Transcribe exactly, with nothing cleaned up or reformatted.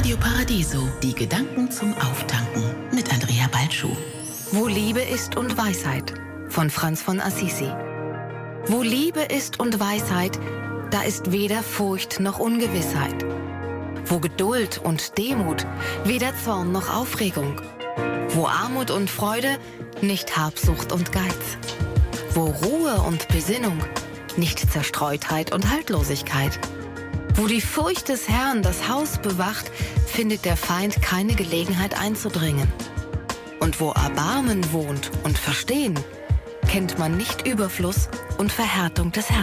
Radio Paradiso, die Gedanken zum Auftanken mit Andrea Balschuh. Wo Liebe ist und Weisheit von Franz von Assisi. Wo Liebe ist und Weisheit, da ist weder Furcht noch Ungewissheit. Wo Geduld und Demut, weder Zorn noch Aufregung. Wo Armut und Freude, nicht Habsucht und Geiz. Wo Ruhe und Besinnung, nicht Zerstreutheit und Haltlosigkeit. Wo die Furcht des Herrn das Haus bewacht, findet der Feind keine Gelegenheit einzudringen. Und wo Erbarmen wohnt und Verstehen, kennt man nicht Überfluss und Verhärtung des Herzens.